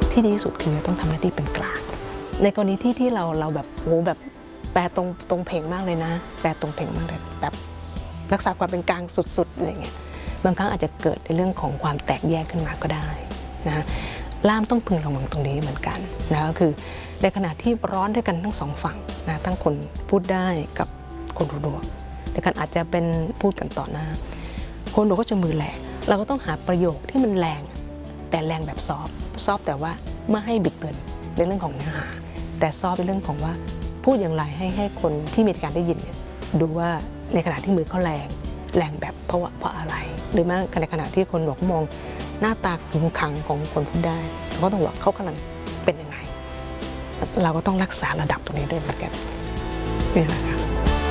ที่ดีที่สุดคือต้องทำหน้าที่เป็นกลางในกรณีที่เราแบบโอ้แบบแปลตรงเพลงมากเลยนะแปลตรงเพลงมากเลยแบบรักษาความเป็นกลางสุดๆอะไรเงี้ยบางครั้งอาจจะเกิดในเรื่องของความแตกแยกขึ้นมาก็ได้นะล่ามต้องพึงระวังตรงนี้เหมือนกันนะก็คือในขณะที่ร้อนด้วยกันทั้งสองฝั่งนะทั้งคนพูดได้กับคนหูหนวกในการอาจจะเป็นพูดกันต่อหน้าคนหูหนวกก็จะมือแหลกเราก็ต้องหาประโยคที่มันแรงแต่แรงแบบซอฟแต่ว่าไม่ให้บิดเบือนในเรื่องของเนื้อหาแต่ซอฟในเรื่องของว่าพูดอย่างไรให้คนที่มีการได้ยินเนี่ยดูว่าในขณะที่มือเขาแรงแบบเพราะอะไรหรือแม้ในขณะที่คนหนวกมองหน้าตาขึงขังของคนพูดได้เราก็ต้องว่าเขากำลังเป็นยังไงเราก็ต้องรักษาระดับตรงนี้ด้วยเหมือนกันนี่แหละค่ะ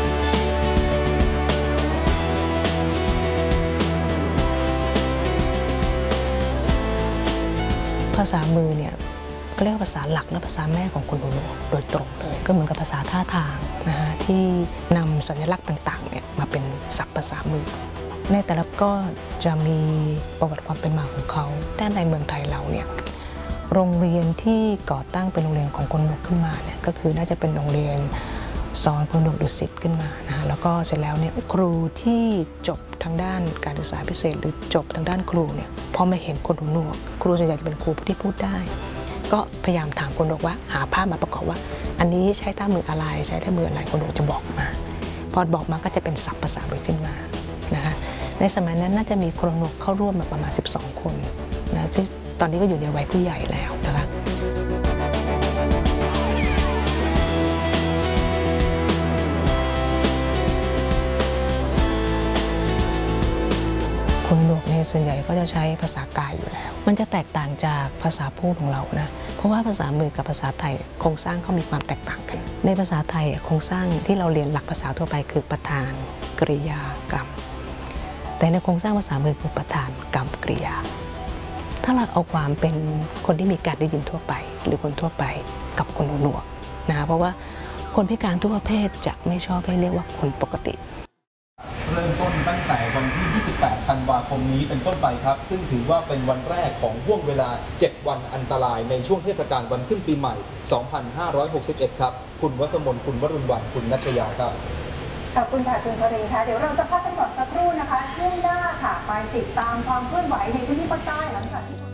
ภาษามือเนี่ยก็เรียกว่าภาษาหลักและภาษาแม่ของคนหูหนวกโดยตรงเลยก็เหมือนกับภาษาท่าทางนะฮะที่นำสัญลักษณ์ต่างๆเนี่ยมาเป็นศัพท์ภาษามือในแต่ละก็จะมีประวัติความเป็นมาของเขาแต่ในเมืองไทยเราเนี่ยโรงเรียนที่ก่อตั้งเป็นโรงเรียนของคนหนวกขึ้นมาเนี่ยก็คือน่าจะเป็นโรงเรียนสอนคนหนวกดุสิตขึ้นมานะแล้วก็เสร็จแล้วเนี่ยครูที่จบทางด้านการศึกษาพิเศษหรือจบทางด้านครูเนี่ยพอมาเห็นคนหูหนวกครูส่วนใหญ่จะเป็นครูที่พูดได้ก็พยายามถามคนหนวกว่าหาภาพมาประกอบว่าอันนี้ใช้ท่ามืออะไรใช้ท่ามืออะไรคนหนวกจะบอกมาพอบอกมาก็จะเป็นศัพท์ภาษามือขึ้นมานะคะในสมัยนั้นน่าจะมีคนหนวกเข้าร่วมประมาณ12 คนนะซึ่งตอนนี้ก็อยู่ในวัยผู้ใหญ่แล้วนะคะคนหนวกเนี่ยส่วนใหญ่ก็จะใช้ภาษากายอยู่แล้วมันจะแตกต่างจากภาษาพูดของเรานะเพราะว่าภาษามือกับภาษาไทยโครงสร้างเขามีความแตกต่างกันในภาษาไทยโครงสร้างที่เราเรียนหลักภาษาทั่วไปคือประธานกริยากรรมแต่ในโครงสร้างภาษามือคือประธานกรรมกริยาถ้าเราเอาความเป็นคนที่มีการได้ยินทั่วไปหรือคนทั่วไปกับคนหูหนวกนะเพราะว่าคนพิการทุกประเภทจะไม่ชอบให้เรียกว่าคนปกติเริ่มต้นตั้งแต่วันที่ 28 ธันวาคมนี้เป็นต้นไปครับซึ่งถือว่าเป็นวันแรกของห่วงเวลา 7 วันอันตรายในช่วงเทศกาลวันขึ้นปีใหม่ 2561 ครับคุณวสมนคุณวรุณวรรณคุณนัชยาครับขอบคุณค่ะคุณพรินค่ะเดี๋ยวเราจะพักกันก่อนสักครู่นะคะช่วงหน้าค่ะไปติดตามความเคลื่อนไหวในพื้นที่ภาคใต้หลังจากที่